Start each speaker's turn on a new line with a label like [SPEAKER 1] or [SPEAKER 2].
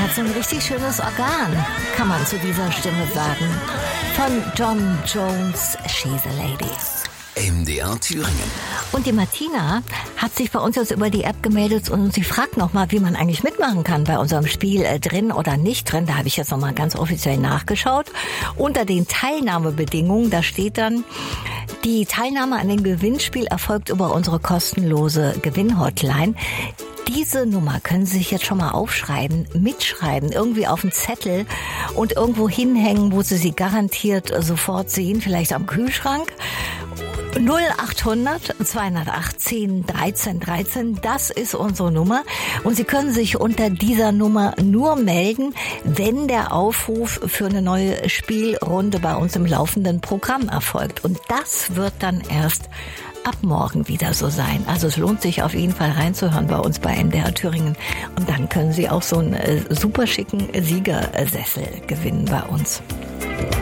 [SPEAKER 1] hat so ein richtig schönes Organ, kann man zu dieser Stimme sagen. Von John Jones, She's a Lady.
[SPEAKER 2] MDR Thüringen.
[SPEAKER 1] Und die Martina hat sich bei uns jetzt über die App gemeldet und sie fragt nochmal, wie man eigentlich mitmachen kann bei unserem Spiel, drin oder nicht drin. Da habe ich jetzt nochmal ganz offiziell nachgeschaut. Unter den Teilnahmebedingungen, da steht dann, die Teilnahme an dem Gewinnspiel erfolgt über unsere kostenlose Gewinnhotline. Diese Nummer können Sie sich jetzt schon mal aufschreiben, mitschreiben, irgendwie auf einen Zettel und irgendwo hinhängen, wo Sie sie garantiert sofort sehen, vielleicht am Kühlschrank. 0800 218 13 13, das ist unsere Nummer und Sie können sich unter dieser Nummer nur melden, wenn der Aufruf für eine neue Spielrunde bei uns im laufenden Programm erfolgt und das wird dann erst ab morgen wieder so sein. Also es lohnt sich auf jeden Fall reinzuhören bei uns bei MDR Thüringen und dann können Sie auch so einen super schicken Siegersessel gewinnen bei uns.